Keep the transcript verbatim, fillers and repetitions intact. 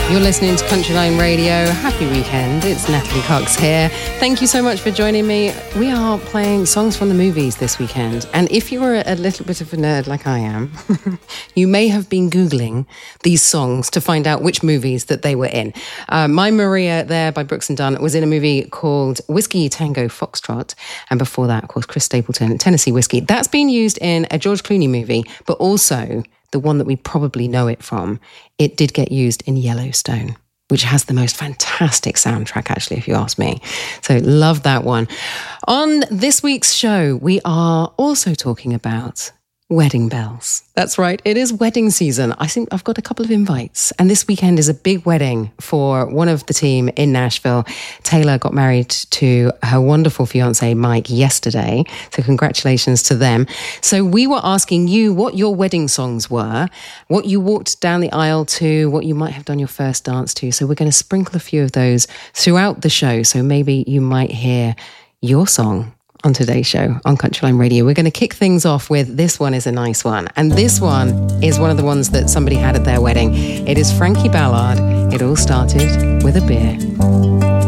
You're listening to Countryline Radio. Happy weekend. It's Natalie Cox here. Thank you so much for joining me. We are playing songs from the movies this weekend. And if you're a little bit of a nerd like I am, you may have been Googling these songs to find out which movies that they were in. Uh, My Maria there by Brooks and Dunn was in a movie called Whiskey Tango Foxtrot. And before that, of course, Chris Stapleton, Tennessee Whiskey. That's been used in a George Clooney movie, but also the one that we probably know it from, it did get used in Yellowstone, which has the most fantastic soundtrack, actually, if you ask me. So love that one. On this week's show, we are also talking about wedding bells. That's right. It is wedding season. I think I've got a couple of invites. And this weekend is a big wedding for one of the team in Nashville. Taylor got married to her wonderful fiance, Mike, yesterday. So congratulations to them. So we were asking you what your wedding songs were, what you walked down the aisle to, what you might have done your first dance to. So we're going to sprinkle a few of those throughout the show. So maybe you might hear your song on today's show on Countryline Radio. We're going to kick things off with this one is a nice one. And this one is one of the ones that somebody had at their wedding. It is Frankie Ballard. It all started with a beer.